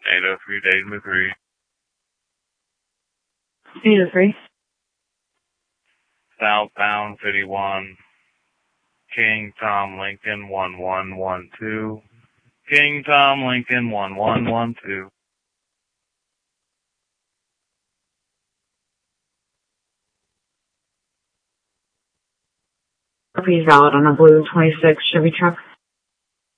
803 Dayton 3. 803. Southbound 51. King Tom Lincoln 1112. King Tom Lincoln 1112. RP is valid on a blue 26 Chevy truck.